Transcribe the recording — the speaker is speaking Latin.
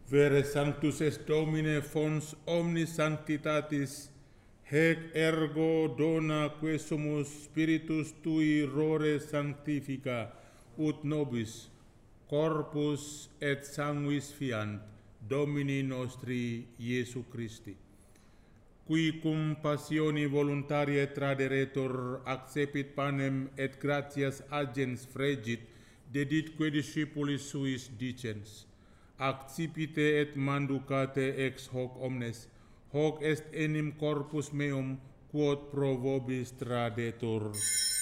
Vere sanctus est Domine fons omnis sanctitatis, hec ergo dona que sumus spiritus tui rore sanctifica, ut nobis, corpus et sanguis fiant, Domini nostri Iesu Christi, qui cum passioni voluntarie traderetur, accepit panem et gratias agens fregit, deditque discipulis suis dicens, accipite et manducate ex hoc omnes, hoc est enim corpus meum, quod pro vobis tradetur.